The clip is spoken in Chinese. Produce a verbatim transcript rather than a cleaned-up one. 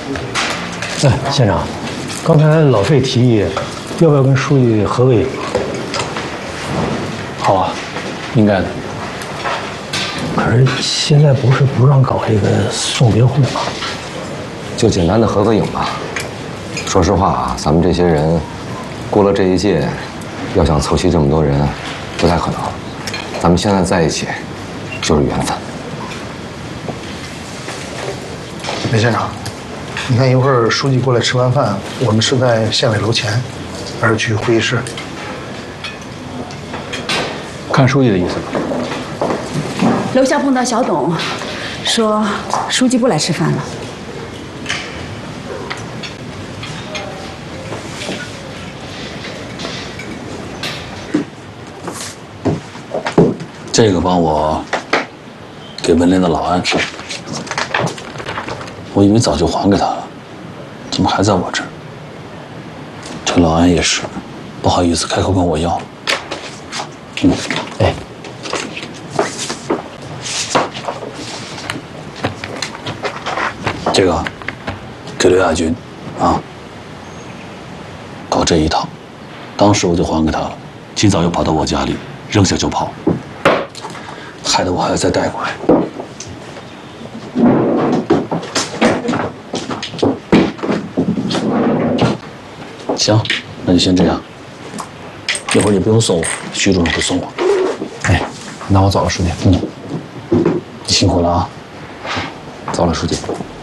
哎，县长，刚才老费提议，要不要跟书记合个影？ 好啊，应该的。 可是现在不是不让搞这个送别会吗？ 就简单的合个影吧。说实话啊，咱们这些人过了这一届，要想凑齐这么多人，不太可能。咱们现在在一起，就是缘分。 梅县长，你看一会儿书记过来吃完饭，我们是在县委楼前，还是去会议室？ 看书记的意思吧。 楼下碰到小董，说书记不来吃饭了。 这个帮我给文联的老安，我以为早就还给他了，怎么还在我这儿？这老安也是不好意思开口跟我要。嗯，哎，这个给刘亚军啊，搞这一套，当时我就还给他了，今早又跑到我家里，扔下就跑。害得我还要再带过来。行，那就先这样。一会儿你不用送我，徐主任会送我。 哎，那我走了，书记。 嗯，你辛苦了啊。 走了，书记。